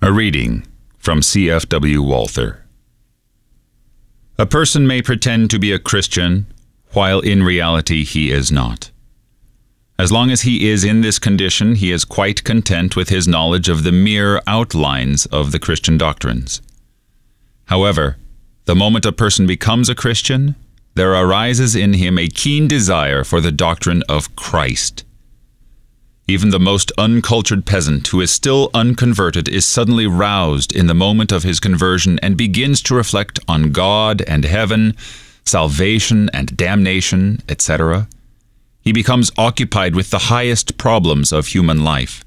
A reading from C.F.W. Walther. A person may pretend to be a Christian, while in reality he is not. As long as he is in this condition, he is quite content with his knowledge of the mere outlines of the Christian doctrines. However, the moment a person becomes a Christian, there arises in him a keen desire for the doctrine of Christ. Even the most uncultured peasant who is still unconverted is suddenly roused in the moment of his conversion and begins to reflect on God and heaven, salvation and damnation, etc. He becomes occupied with the highest problems of human life.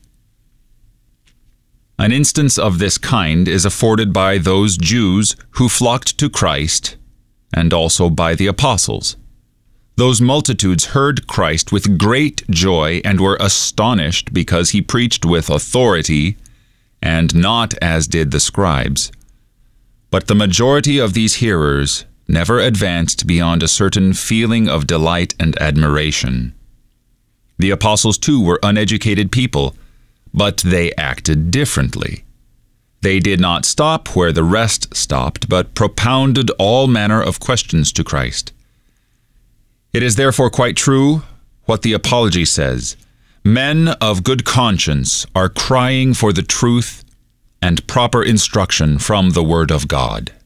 An instance of this kind is afforded by those Jews who flocked to Christ, and also by the apostles. Those multitudes heard Christ with great joy and were astonished because he preached with authority, and not as did the scribes. But the majority of these hearers never advanced beyond a certain feeling of delight and admiration. The apostles too were uneducated people, but they acted differently. They did not stop where the rest stopped, but propounded all manner of questions to Christ. It is therefore quite true what the Apology says: men of good conscience are crying for the truth and proper instruction from the Word of God.